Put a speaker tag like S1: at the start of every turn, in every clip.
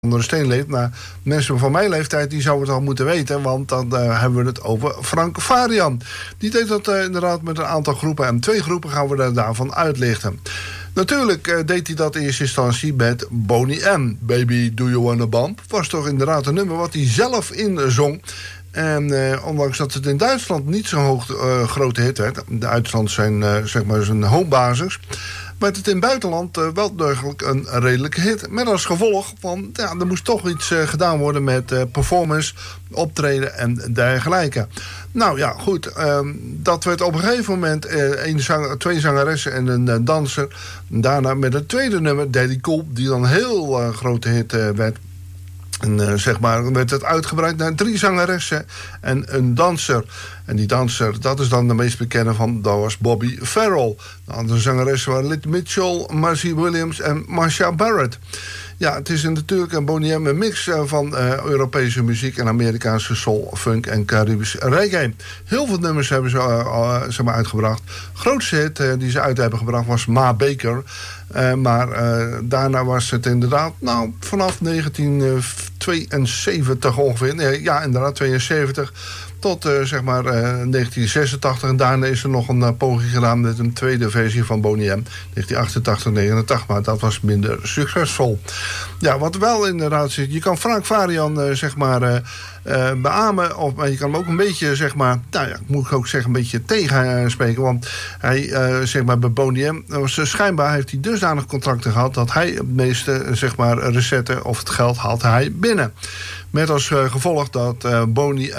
S1: onder de steen leeft. Maar mensen van mijn leeftijd die zouden het al moeten weten, want dan hebben we het over Frank Farian. Die deed dat inderdaad met een aantal groepen en 2 groepen gaan we daarvan uitlichten. Natuurlijk deed hij dat in eerste instantie met Boney M. Baby, do you wanna bump? Was toch inderdaad een nummer wat hij zelf inzong. En ondanks dat het in Duitsland niet zo'n grote hit werd, Duitsland zijn zeg maar zijn homebasis, werd het in het buitenland wel degelijk een redelijke hit. Met als gevolg van, ja, er moest toch iets gedaan worden met performance, optreden en dergelijke. Nou ja, goed. Dat werd op een gegeven moment 2 zangeressen en een danser. Daarna met het tweede nummer, Daddy Cool, die dan een heel grote hit werd. En zeg maar werd het uitgebreid naar 3 zangeressen en een danser. En die danser, dat is dan de meest bekende van, dat was Bobby Farrell. De andere zangeressen waren Little Mitchell, Marcy Williams en Marsha Barrett. Ja, het is natuurlijk een Boney M, een mix van Europese muziek en Amerikaanse soul, funk en Caribisch reggae. Heel veel nummers hebben ze zeg maar uitgebracht. Grootste hit die ze uit hebben gebracht was Ma Baker. Maar daarna was het inderdaad, nou, vanaf 1972 ongeveer. Nee, ja, inderdaad, 72 tot zeg maar 1986. En daarna is er nog een poging gedaan met een tweede versie van Boney M. 1988, 89, maar dat was minder succesvol. Ja, wat wel inderdaad zit, je kan Frank Farian zeg maar beamen, of je kan hem ook een beetje, zeg maar, nou ja, moet ik ook zeggen, een beetje tegenspreken. Want hij, zeg maar, bij Boney M, schijnbaar heeft hij dusdanig contracten gehad dat hij het meeste, zeg maar, recetten of het geld had hij binnen. Met als gevolg dat Boney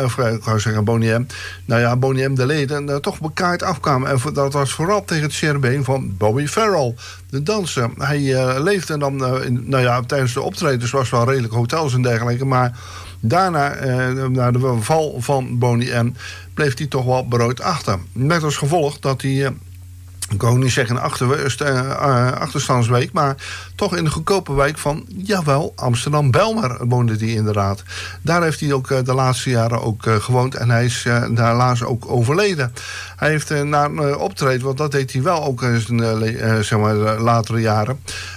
S1: M, nou ja, Boney M de leden toch bekaaid afkwamen. En dat was vooral tegen het cerebeen van Bobby Farrell, de danser. Hij leefde dan, nou ja, tijdens de optredens was wel redelijk hotels en dergelijke, maar daarna, na de val van Boney M, bleef hij toch wel berooid achter. Met als gevolg dat hij, ik wil niet zeggen een achterstandswijk, maar toch in de goedkope wijk van, jawel, Amsterdam-Bijlmer woonde hij inderdaad. Daar heeft hij ook de laatste jaren ook gewoond en hij is daar helaas ook overleden. Hij heeft na een optreden, want dat deed hij wel ook in zijn zeg maar, latere jaren,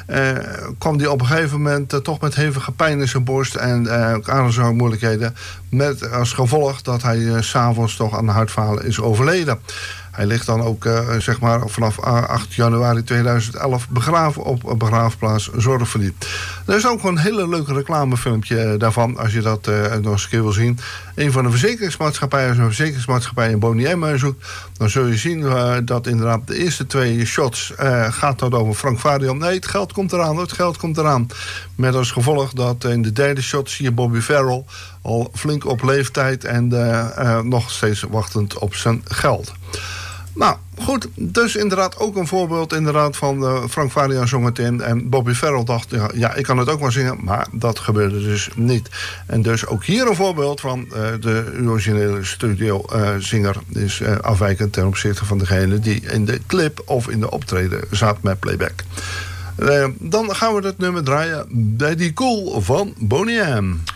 S1: kwam hij op een gegeven moment toch met hevige pijn in zijn borst en ademhalingsmoeilijkheden, met als gevolg dat hij 's avonds toch aan hartfalen is overleden. Hij ligt dan ook zeg maar vanaf 8 januari 2011 begraven op een begraafplaats Zorgverliep. Er is ook een hele leuke reclamefilmpje daarvan, als je dat nog eens een keer wil zien. Een van de verzekeringsmaatschappijen, als een verzekeringsmaatschappij in Boney M zoekt, dan zul je zien dat inderdaad de eerste 2 shots gaat dat over Frank Farian. Nee, het geld komt eraan, het geld komt eraan. Met als gevolg dat in de derde shot zie je Bobby Farrell al flink op leeftijd en nog steeds wachtend op zijn geld. Nou, goed, dus inderdaad ook een voorbeeld inderdaad van Frank Farian zong het in. En Bobby Farrell dacht, ja, ik kan het ook wel zingen, maar dat gebeurde dus niet. En dus ook hier een voorbeeld van de originele studiozanger is afwijkend ten opzichte van degene die in de clip of in de optreden zat met playback. Dan gaan we het nummer draaien, Daddy Cool van Boney M.